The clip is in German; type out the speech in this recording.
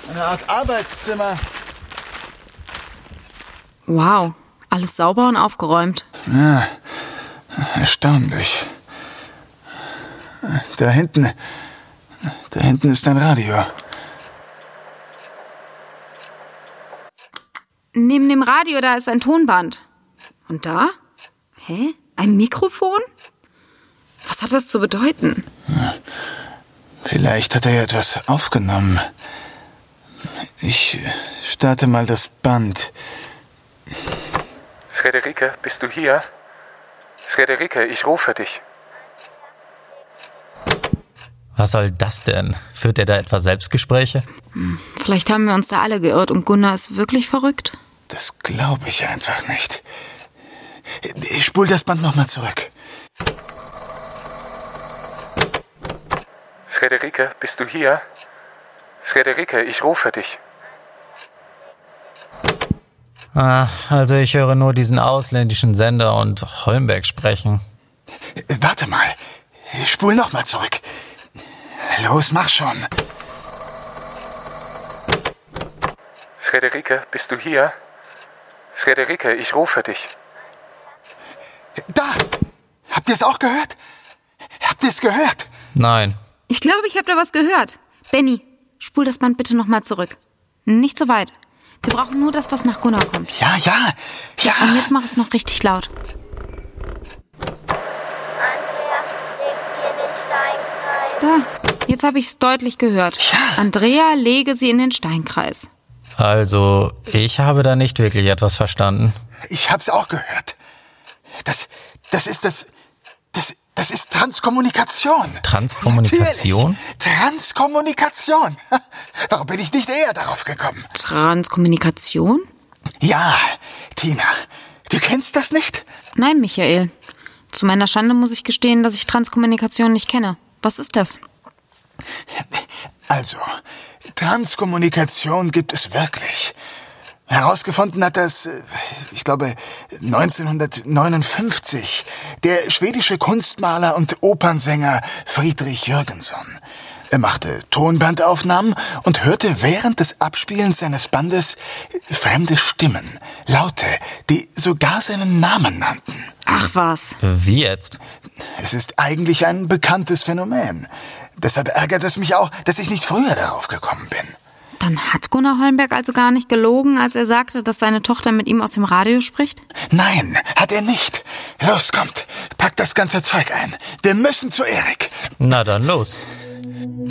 Eine Art Arbeitszimmer. Wow, alles sauber und aufgeräumt. Ja, erstaunlich. Da hinten ist ein Radio. Neben dem Radio, da ist ein Tonband. Und da? Hä? Ein Mikrofon? Was hat das zu bedeuten? Vielleicht hat er ja etwas aufgenommen. Ich starte mal das Band. Friederike, bist du hier? Friederike, ich rufe dich. Was soll das denn? Führt er da etwa Selbstgespräche? Vielleicht haben wir uns da alle geirrt und Gunnar ist wirklich verrückt. Das glaube ich einfach nicht. Ich spule das Band nochmal zurück. Friederike, bist du hier? Friederike, ich rufe dich. Also ich höre nur diesen ausländischen Sender und Holmberg sprechen. Warte mal. Spul nochmal zurück. Los, mach schon. Friederike, bist du hier? Friederike, ich rufe dich. Da! Habt ihr es auch gehört? Habt ihr es gehört? Nein. Ich glaube, ich habe da was gehört. Benny, spul das Band bitte nochmal zurück. Nicht so weit. Wir brauchen nur das, was nach Gunnar kommt. Ja. Und jetzt mach es noch richtig laut. Andrea, leg sie in den Steinkreis. Da, jetzt habe ich es deutlich gehört. Ja. Andrea, lege sie in den Steinkreis. Also, ich habe da nicht wirklich etwas verstanden. Ich hab's auch gehört. Das ist Transkommunikation. Transkommunikation? Natürlich. Transkommunikation. Warum bin ich nicht eher darauf gekommen? Transkommunikation? Ja, Tina, du kennst das nicht? Nein, Michael. Zu meiner Schande muss ich gestehen, dass ich Transkommunikation nicht kenne. Was ist das? Also, Transkommunikation gibt es wirklich. Herausgefunden hat das, ich glaube, 1959, der schwedische Kunstmaler und Opernsänger Friedrich Jürgenson. Er machte Tonbandaufnahmen und hörte während des Abspielens seines Bandes fremde Stimmen, Laute, die sogar seinen Namen nannten. Ach was. Wie jetzt? Es ist eigentlich ein bekanntes Phänomen. Deshalb ärgert es mich auch, dass ich nicht früher darauf gekommen bin. Dann hat Gunnar Holmberg also gar nicht gelogen, als er sagte, dass seine Tochter mit ihm aus dem Radio spricht? Nein, hat er nicht. Los, kommt, packt das ganze Zeug ein. Wir müssen zu Erik. Na dann los.